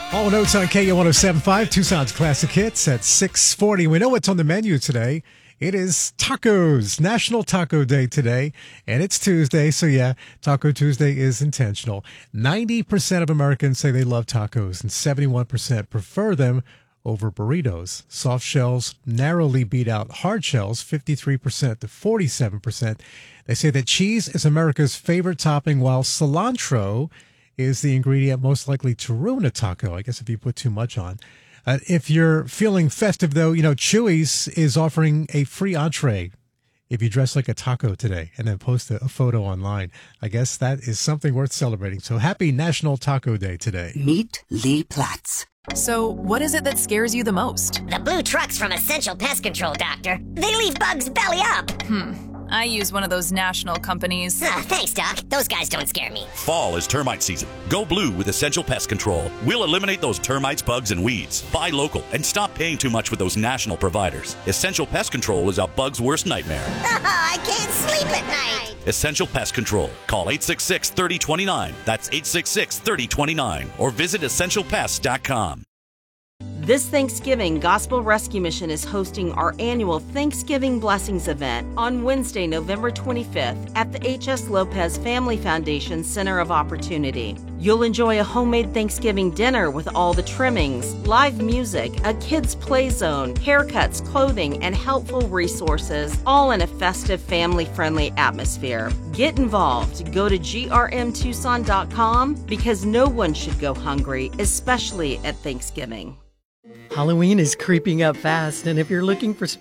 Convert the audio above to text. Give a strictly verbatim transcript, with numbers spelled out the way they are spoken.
All notes on K U one oh seven point five, Tucson's Classic Hits at six forty. We know what's on the menu today. It is tacos, National Taco Day today, and it's Tuesday, so yeah, Taco Tuesday is intentional. ninety percent of Americans say they love tacos, and seventy-one percent prefer them over burritos. Soft shells narrowly beat out hard shells, fifty-three percent to forty-seven percent. They say that cheese is America's favorite topping, while cilantro is the ingredient most likely to ruin a taco, I guess if you put too much on. Uh, if you're feeling festive, though, you know, Chuy's is offering a free entree if you dress like a taco today and then post a, a photo online. I guess that is something worth celebrating. So happy National Taco Day today. Meet Lee Platz. So, what is it that scares you the most? The blue trucks from Essential Pest Control, Doctor. They leave bugs belly up. Hmm. I use one of those national companies. Ah, thanks, Doc. Those guys don't scare me. Fall is termite season. Go blue with Essential Pest Control. We'll eliminate those termites, bugs, and weeds. Buy local and stop paying too much with those national providers. Essential Pest Control is a bug's worst nightmare. Oh, I can't sleep at night. Essential Pest Control. Call eight six six, three oh two nine. That's eight six six, three oh two nine. Or visit essential pest dot com. This Thanksgiving, Gospel Rescue Mission is hosting our annual Thanksgiving Blessings event on Wednesday, November twenty-fifth at the H S. Lopez Family Foundation Center of Opportunity. You'll enjoy a homemade Thanksgiving dinner with all the trimmings, live music, a kids' play zone, haircuts, clothing, and helpful resources, all in a festive, family-friendly atmosphere. Get involved. Go to G R M Tucson dot com because no one should go hungry, especially at Thanksgiving. Halloween is creeping up fast, and if you're looking for